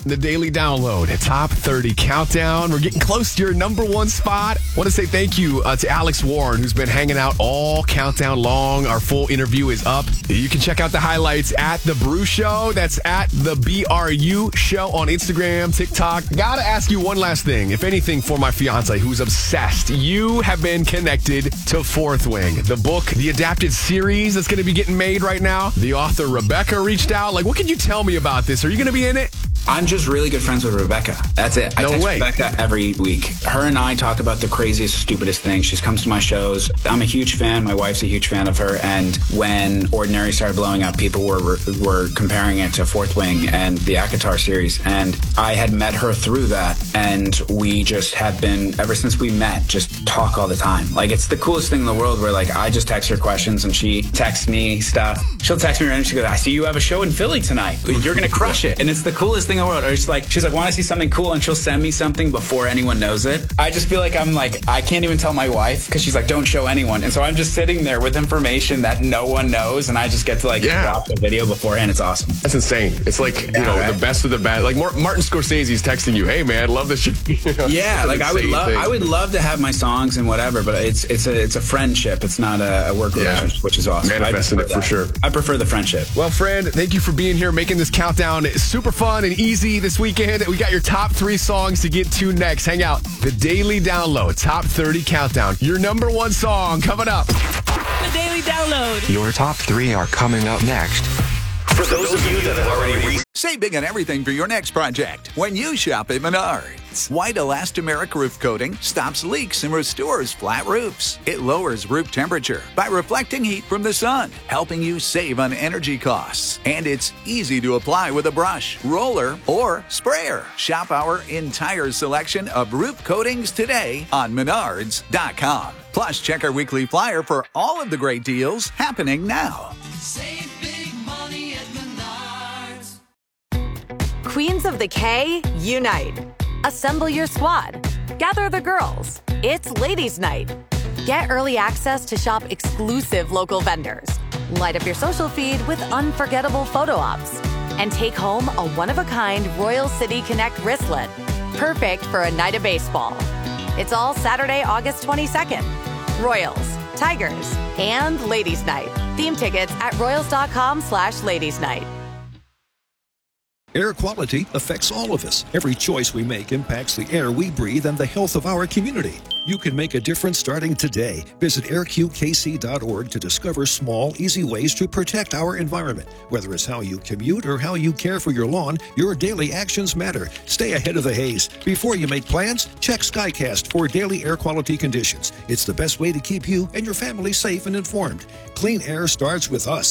The Daily Download, a top 30 countdown. We're getting close to your number one spot. Want to say thank you to Alex Warren, who's been hanging out all countdown long. Our full interview is up. You can check out the highlights at The Brew Show. That's at The BRU Show on Instagram, TikTok. Gotta ask you one last thing. If anything, for my fiance, who's obsessed, you have been connected to Fourth Wing, the book, the adapted series that's going to be getting made right now. The author, Rebecca, reached out. Like, what can you tell me about this? Are you going to be in it? I'm just really good friends with Rebecca. That's it. I text Rebecca every week. Her and I talk about the craziest, stupidest things. She comes to my shows. I'm a huge fan. My wife's a huge fan of her. And when Ordinary started blowing up, people were comparing it to Fourth Wing and the ACOTAR series. And I had met her through that. And we just have been, ever since we met, just talk all the time. Like, it's the coolest thing in the world where, like, I just text her questions and she texts me stuff. She'll text me and she goes, I see you have a show in Philly tonight. You're going to crush it. And it's the coolest thing in the world. Or she's like, want to see something cool, and she'll send me something before anyone knows it. I just feel like I can't even tell my wife because she's like, don't show anyone. And so I'm just sitting there with information that no one knows, and I just get to drop the video beforehand. It's awesome. That's insane. It's like, the best of the bad. Like Martin Scorsese's texting you, hey man, love this shit. I would love to have my songs and whatever, but it's a friendship. It's not a work relationship, which is awesome. Manifesting it for sure. I prefer the friendship. Well, friend, thank you for being here, making this countdown super fun and easy this weekend. We got your top 3 songs to get to next. Hang out. The Daily Download, top 30 countdown. Your number one song coming up. The Daily Download. Your top 3 are coming up next. For those of you that have already Save big on everything for your next project when you shop at Menards. White elastomeric roof coating stops leaks and restores flat roofs. It lowers roof temperature by reflecting heat from the sun, helping you save on energy costs. And it's easy to apply with a brush, roller, or sprayer. Shop our entire selection of roof coatings today on Menards.com. Plus, check our weekly flyer for all of the great deals happening now. Save big money at Menards. Queens of the K, unite. Assemble your squad. Gather the girls. It's Ladies' Night. Get early access to shop exclusive local vendors. Light up your social feed with unforgettable photo ops. And take home a one-of-a-kind Royal City Connect wristlet. Perfect for a night of baseball. It's all Saturday, August 22nd. Royals, Tigers, and Ladies' Night. Theme tickets at royals.com/Ladies' Night. Air quality affects all of us. Every choice we make impacts the air we breathe and the health of our community. You can make a difference starting today. Visit airqkc.org to discover small, easy ways to protect our environment. Whether it's how you commute or how you care for your lawn, your daily actions matter. Stay ahead of the haze. Before you make plans, check Skycast for daily air quality conditions. It's the best way to keep you and your family safe and informed. Clean air starts with us.